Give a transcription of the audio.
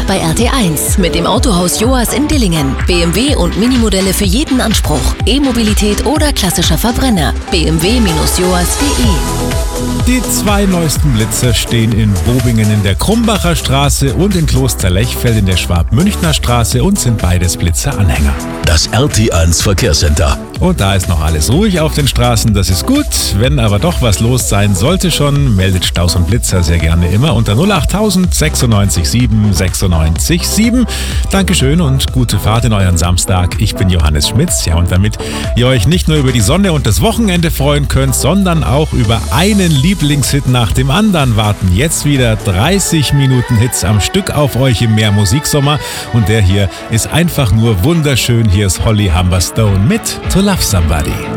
bei RT1 mit dem Autohaus Joas in Dillingen. BMW und Minimodelle für jeden Anspruch. E-Mobilität oder klassischer Verbrenner. bmw-joas.de. Die 2 neuesten Blitzer stehen in Bobingen in der Krumbacher Straße und in Klosterlechfeld in der Schwab-Münchner Straße und sind beides Blitzer-Anhänger. Das RT1 Verkehrscenter. Und da ist noch alles ruhig auf den Straßen, das ist gut. Wenn aber doch was los sein sollte schon, meldet Staus und Blitzer sehr gerne immer unter 08000 96 7 96 7. Dankeschön und gute Fahrt in euren Samstag. Ich bin Johannes Schmitz. Ja, und damit ihr euch nicht nur über die Sonne und das Wochenende freuen könnt, sondern auch über einen Lieblingshit nach dem anderen, warten jetzt wieder 30 Minuten Hits am Stück auf euch im Mehr Musiksommer. Und der hier ist einfach nur wunderschön. Hier ist Holly Humberstone mit To Love Somebody.